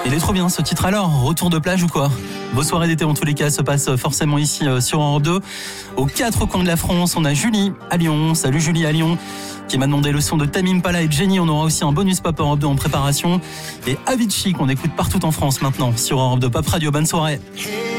Il est trop bien ce titre alors, retour de plage ou quoi? Vos soirées d'été en tous les cas se passent forcément ici sur Europe 2. Aux quatre coins de la France, on a Julie à Lyon. Salut Julie à Lyon, qui m'a demandé le son de Tame Impala et Jenny. On aura aussi un bonus Pop Europe 2 en préparation. Et Avicii qu'on écoute partout en France maintenant sur Europe 2 Pop Radio. Bonne soirée.